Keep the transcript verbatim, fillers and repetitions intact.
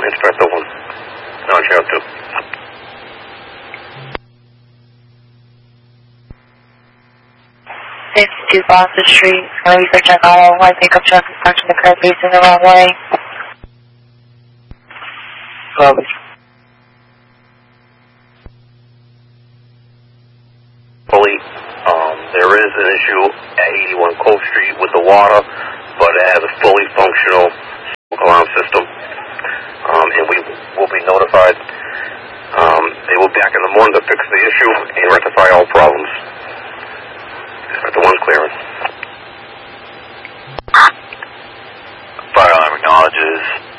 Inspector one. No, Sheriff two. fifty-two Boston Street, for research on auto, white pickup truck is parked in the curb facing the wrong way. Garbage. Fully, um, there is an issue at eighty-one Cove Street with the water, but it has a fully functional smoke alarm system, um, and we will be notified. Um, they will be back in the morning to fix the issue and rectify all problems. Inspector one's clearance. Fire alarm acknowledges